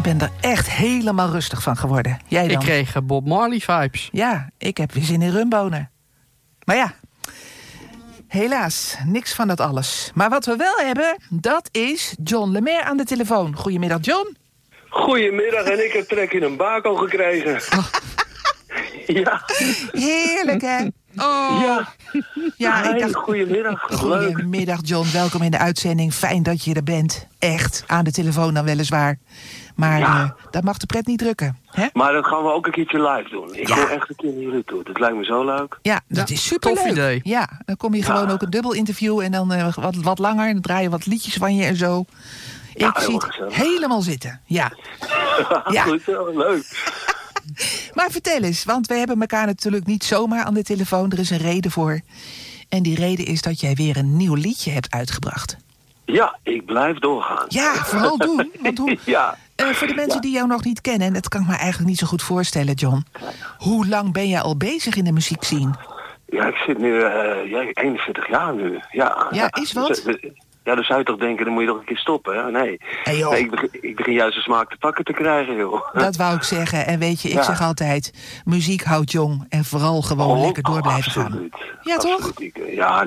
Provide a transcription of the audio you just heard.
ben er echt helemaal rustig van geworden. Jij dan? Ik kreeg Bob Marley vibes. Ja, ik heb weer zin in rumbonen. Maar ja, helaas, niks van dat alles. Maar wat we wel hebben, dat is John Lemaire aan de telefoon. Goedemiddag, John. Goedemiddag, en ik heb trek in een bako gekregen. Oh. Ja. Heerlijk, hè? Oh. Ja, ik dacht... Goedemiddag. Goedemiddag, John. Welkom in de uitzending. Fijn dat je er bent. Echt. Aan de telefoon dan weliswaar. Maar dat mag de pret niet drukken. Hè? Maar dat gaan we ook een keertje live doen. Ik wil echt een keer hier naartoe. Dat lijkt me zo leuk. Ja, dat is superleuk. tof idee. Ja, dan kom je gewoon ook een dubbel interview en dan wat langer. En dan draai je wat liedjes van je en zo. Ik zie het gezellig. helemaal zitten. Ja. Ja. Goed zo, leuk. Maar vertel eens, want we hebben elkaar natuurlijk niet zomaar aan de telefoon. Er is een reden voor. En die reden is dat jij weer een nieuw liedje hebt uitgebracht. Ja, ik blijf doorgaan. Ja, vooral doen. Want voor de mensen die jou nog niet kennen, en dat kan ik me eigenlijk niet zo goed voorstellen, John. Hoe lang ben jij al bezig in de muziekscene? Ja, ik zit nu 41 jaar nu. Ja, is wat? Ja, dan zou je toch denken, dan moet je toch een keer stoppen, hè? Nee. Hey, joh. Nee, ik begin juist de smaak te pakken te krijgen, joh. Dat wou ik zeggen. En weet je, ik zeg altijd, muziek houdt jong en vooral gewoon lekker door blijven gaan. Absoluut. Ja, toch? Ja,